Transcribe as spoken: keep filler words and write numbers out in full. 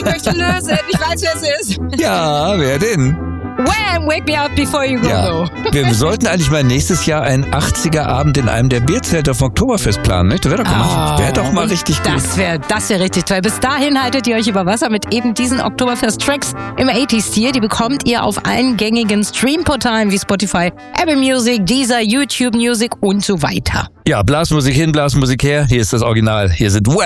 Ich möchte lösen. Ich weiß, wer es ist. Ja, wer denn? Wham! Wake me up before you go. Ja, wir sollten eigentlich mal nächstes Jahr einen achtziger-Abend in einem der Bierzelte vom Oktoberfest planen, nicht? Das wäre doch, Oh, wär doch mal richtig gut. Das wäre das wär richtig toll. Bis dahin haltet ihr euch über Wasser mit eben diesen Oktoberfest-Tracks im achtziger-Stil. Die bekommt ihr auf allen gängigen Streamportalen wie Spotify, Apple Music, Deezer, YouTube Music und so weiter. Ja, Blasmusik hin, Blasmusik her. Hier ist das Original. Hier sind